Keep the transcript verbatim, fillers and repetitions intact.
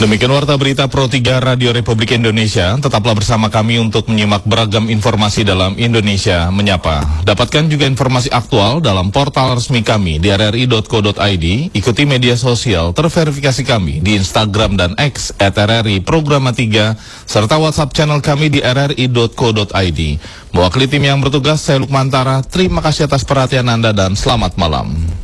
Demikian Warta Berita Pro tiga Radio Republik Indonesia. Tetaplah bersama kami untuk menyimak beragam informasi dalam Indonesia Menyapa. Dapatkan juga informasi aktual dalam portal resmi kami di r r i dot co dot i d. Ikuti media sosial terverifikasi kami di Instagram dan X at r r i programa tiga, serta WhatsApp channel kami di r r i dot co dot i d. Mewakili tim yang bertugas, saya Lukmantara. Terima kasih atas perhatian Anda dan selamat malam.